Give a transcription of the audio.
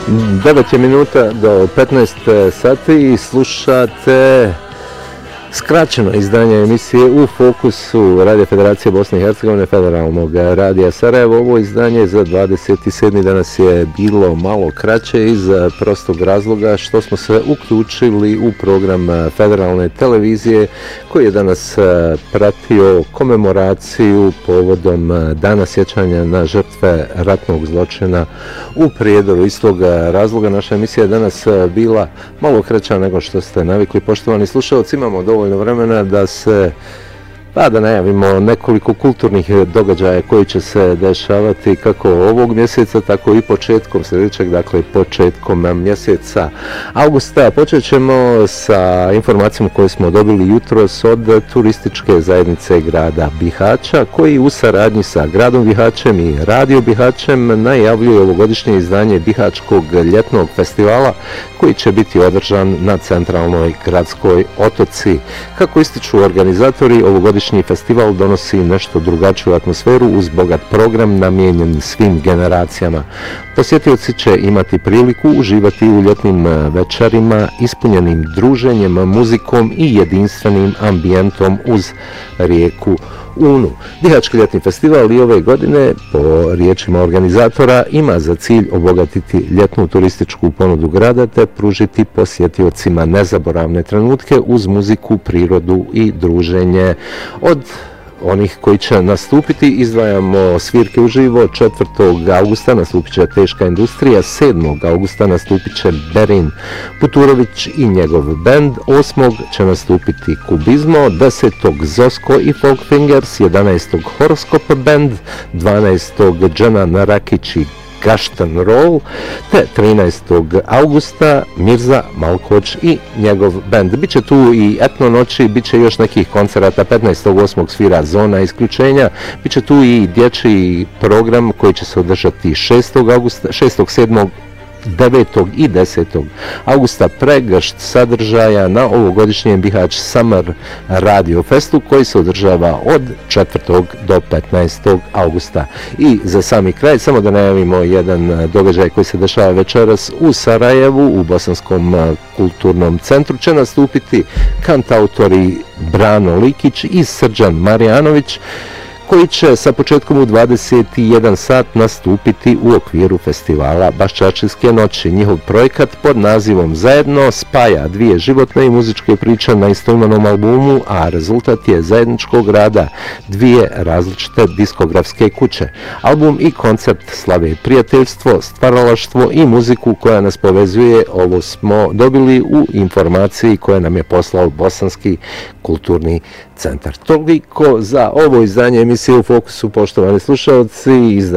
9 je minuta do 15 sati i slušate skraćeno izdanje emisije U fokusu Radio Federacije Bosne i Hercegovine, Federalnog radija Sarajevo. Ovo izdanje za 27. danas je bilo malo kraće iz prostog razloga što smo se uključili u program Federalne televizije koji je danas pratio komemoraciju povodom Dana sjećanja na žrtve ratnog zločina u Prijedoru. Iz tog razloga naša emisija je danas bila malo kraća nego što ste navikli. Poštovani slušalci, imamo dovoljno vremena da se da najavimo nekoliko kulturnih događaja koji će se dešavati kako ovog mjeseca, tako i početkom sljedećeg, dakle početkom mjeseca augusta. Počet ćemo sa informacijom koju smo dobili jutros od turističke zajednice grada Bihaća, koji u saradnji sa gradom Bihaćem i Radio Bihaćem najavljuje ovogodišnje izdanje Bihaćkog ljetnog festivala koji će biti održan na centralnoj gradskoj otoci. Kako ističu organizatori, ovogodišnji festival donosi nešto drugačiju atmosferu uz bogat program namijenjen svim generacijama. Posjetioci će imati priliku uživati u ljetnim večerima ispunjenim druženjem, muzikom i jedinstvenim ambijentom uz rijeku Unu. Bihaćki ljetni festival i ove godine, po riječima organizatora, ima za cilj obogatiti ljetnu turističku ponudu grada te pružiti posjetiocima nezaboravne trenutke uz muziku, prirodu i druženje. Od onih koji će nastupiti izdvajamo svirke uživo. 4. augusta nastupit će Teška industrija, 7. augusta nastupit će Berin Puturović i njegov band, 8. će nastupiti Kubizmo, 10. Zosko i Folkfingers, 11. Horoskop band, 12. Džanan Rakić i Gaštan Roll, te 13. augusta Mirza Malkoč i njegov band. Biće tu i etno noći, bit će još nekih koncerata. 15.8. svira Zona isključenja, bit će tu i dječji program koji će se održati 6. augusta, 6. 7. 9. i 10. augusta pregršt sadržaja na ovogodišnjem Bihać Summer Radio Festu koji se održava od 4. do 15. augusta. I za sami kraj, samo da najavimo jedan događaj koji se dešava večeras u Sarajevu, u Bosanskom kulturnom centru će nastupiti kantautori Brano Likić i Srđan Marjanović, koji će sa početkom u 21 sat nastupiti u okviru festivala Baščačinske noći. Njihov projekat pod nazivom Zajedno spaja dvije životne i muzičke priče na istoimenom albumu, a rezultat je zajedničkog rada dvije različite diskografske kuće. Album i koncert slave prijateljstvo, stvaralaštvo i muziku koja nas povezuje. Ovo smo dobili u informaciji koje nam je poslao Bosanski kulturni centar. Toliko za ovo izdanje emisije U fokusu, poštovani slušalci.